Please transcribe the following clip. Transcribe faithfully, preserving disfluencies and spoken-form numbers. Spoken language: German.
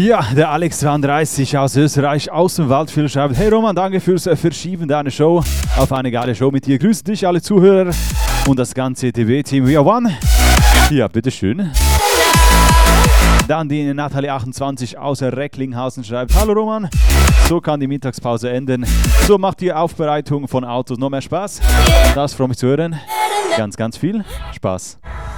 Ja, der Alex zweiunddreißig aus Österreich, aus dem Waldviertel schreibt: Hey Roman, danke fürs Verschieben deiner Show auf eine geile Show mit dir. Grüße dich, alle Zuhörer und das ganze T V-Team. We are one. Ja, bitteschön. Dann die Nathalie achtundzwanzig aus Recklinghausen schreibt: Hallo Roman, so kann die Mittagspause enden. So macht die Aufbereitung von Autos noch mehr Spaß. Das freut mich zu hören. Ganz, ganz viel Spaß.